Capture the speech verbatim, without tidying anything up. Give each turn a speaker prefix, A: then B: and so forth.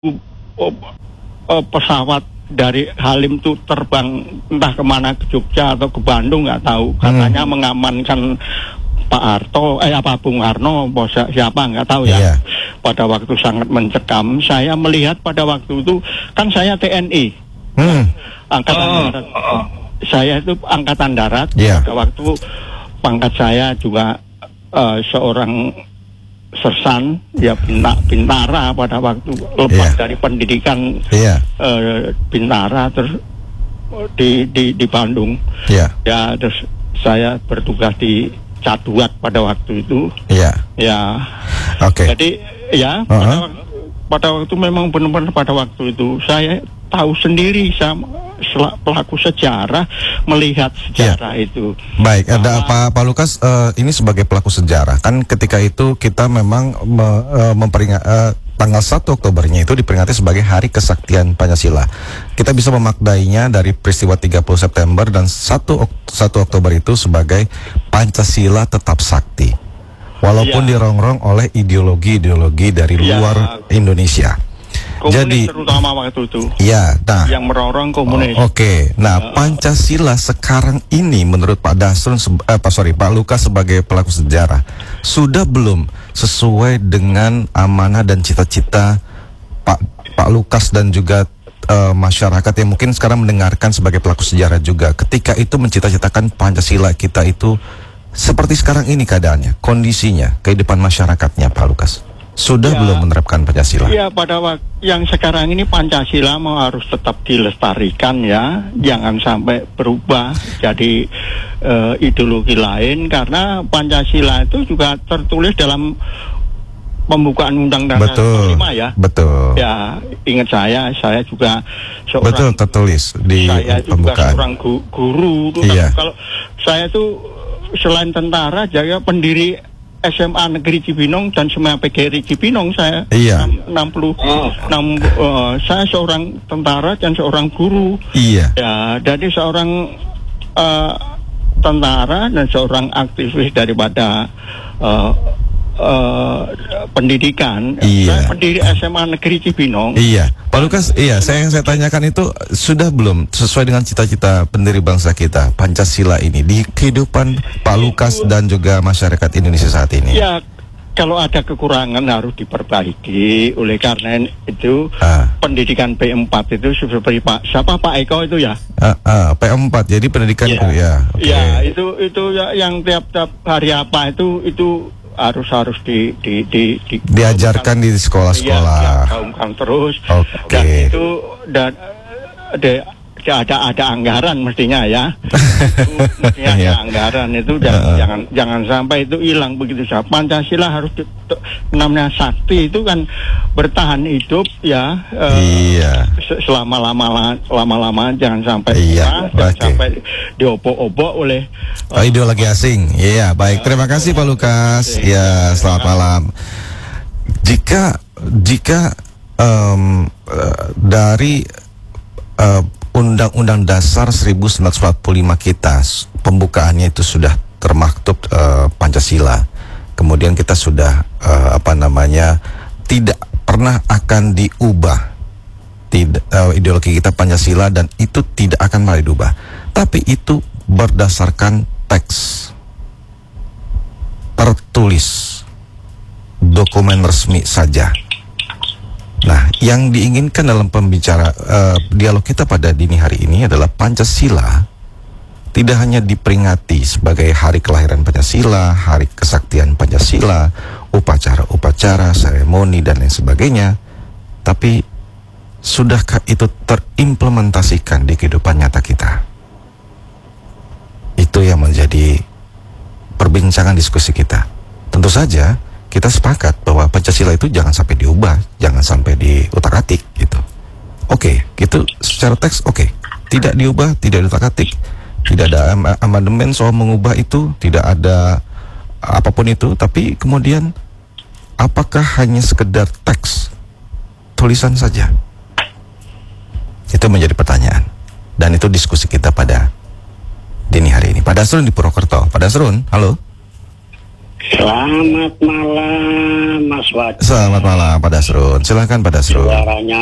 A: oh, oh, pesawat dari Halim tuh terbang entah kemana, ke Jogja atau ke Bandung, nggak tahu. Katanya hmm. mengamankan Pak Harto, eh apa Bung Karno, bos siapa nggak tahu ya. Yeah. Pada waktu sangat mencekam. Saya melihat pada waktu itu kan saya T N I, hmm. angkatan oh. darat. Saya itu angkatan darat. Yeah. Pada waktu pangkat saya juga uh, seorang sersan, ya pinta, bintara pada waktu lepas yeah. dari pendidikan yeah. uh, bintara terus di di di Bandung. Yeah. Ya terus saya bertugas di Caduat pada waktu itu. Yeah. Ya. Oke. Okay. Jadi ya uh-huh. pada, pada waktu memang benar-benar pada waktu itu saya tahu sendiri, saya pelaku sejarah melihat sejarah ya. Itu.
B: Baik, ada uh, Pak Pak Lukas, uh, ini sebagai pelaku sejarah kan ketika itu kita memang me, uh, memperingat uh, tanggal satu Oktobernya itu diperingati sebagai Hari Kesaktian Pancasila. Kita bisa memaknainya dari peristiwa tiga puluh September dan satu Oktober itu sebagai Pancasila tetap sakti. Walaupun ya. dirongrong oleh ideologi-ideologi dari ya. luar Indonesia.
A: Komunis
B: Jadi
A: terutama waktu itu.
B: Ya, nah.
A: Yang merongrong komunis.
B: Oh, Oke, okay. nah uh, Pancasila sekarang ini menurut Pak Dasrun, eh, Pak sorry Pak Lukas sebagai pelaku sejarah sudah belum sesuai dengan amanah dan cita-cita Pak Pak Lukas dan juga uh, masyarakat yang mungkin sekarang mendengarkan sebagai pelaku sejarah juga. Ketika itu mencita-citakan Pancasila kita itu seperti sekarang ini keadaannya, kondisinya, kehidupan masyarakatnya, Pak Lukas. Sudah ya, belum menerapkan Pancasila?
A: Ya, pada waktu yang sekarang ini Pancasila mau harus tetap dilestarikan ya, jangan sampai berubah jadi uh, ideologi lain, karena Pancasila itu juga tertulis dalam pembukaan Undang-Undang Dasar empat puluh lima ya.
B: Betul.
A: Ya, ingat saya, saya juga seorang.
B: Betul, tertulis di
A: saya
B: pembukaan.
A: Saya juga seorang gu, guru. Tuh, iya. Kalau saya tuh selain tentara, jaga pendiri S M A Negeri Cibinong dan S M A P G R I Cibinong saya.
B: Iya.
A: enam puluh enam uh, saya seorang tentara dan seorang guru.
B: Iya.
A: Ya, jadi seorang uh, tentara dan seorang aktivis daripada uh, uh, pendidikan.
B: Iya.
A: Saya pendiri S M A Negeri Cibinong.
B: Iya. Pak Lukas, iya, saya yang saya tanyakan itu sudah belum sesuai dengan cita-cita pendiri bangsa kita, Pancasila ini di kehidupan Pak Lukas dan juga masyarakat Indonesia saat ini?
A: Ya, kalau ada kekurangan harus diperbaiki. Oleh karena itu ah. pendidikan P empat itu seperti Pak siapa Pak Eko itu ya?
B: Ah, ah, P empat. Jadi pendidikan
A: ya.
B: itu ya.
A: Okay. Ya, itu itu ya, yang tiap-tiap hari apa itu itu harus harus di di di, di
B: diajarkan di sekolah-sekolah.
A: Ya, gaungkan terus.
B: Okay.
A: Dan itu dan ada ada ada anggaran mestinya ya. Itu mestinya ada anggaran itu jangan uh, jangan jangan sampai itu hilang begitu saja. Pancasila harus di, namanya sakti itu kan bertahan hidup ya. Uh,
B: iya.
A: Selama lama lama lama jangan sampai
B: iya,
A: kurang, jangan sampai diobok-obok oleh
B: uh, ideologi asing. Iya, baik. Terima kasih Pak Lukas. Ya, selamat malam. Jika jika um, uh, dari uh, Undang-Undang Dasar seribu sembilan ratus empat puluh lima kita, pembukaannya itu sudah termaktub uh, Pancasila. Kemudian kita sudah uh, apa namanya tidak pernah akan diubah tidak uh, ideologi kita Pancasila, dan itu tidak akan mulai diubah. Tapi itu berdasarkan teks tertulis, dokumen resmi saja. Nah, yang diinginkan dalam pembicara uh, dialog kita pada dini hari ini adalah Pancasila tidak hanya diperingati sebagai hari kelahiran Pancasila, hari kesaktian Pancasila, upacara-upacara, seremoni dan lain sebagainya, tapi sudahkah itu terimplementasikan di kehidupan nyata kita? Itu yang menjadi perbincangan diskusi kita. Tentu saja kita sepakat bahwa Pancasila itu jangan sampai diubah, jangan sampai diutak-atik gitu. Oke, okay, gitu secara teks oke. Okay. Tidak diubah, tidak diutak-atik. Tidak ada am amandemen soal mengubah itu, tidak ada apapun itu, tapi kemudian apakah hanya sekedar teks tulisan saja? Itu menjadi pertanyaan. Dan itu diskusi kita pada dini hari ini. Pak Dasrun di Purwokerto. Pak Dasrun, halo.
C: Selamat malam Mas Wadi.
B: Selamat malam Pak Dasrun. Silakan Pak Dasrun.
C: Suaranya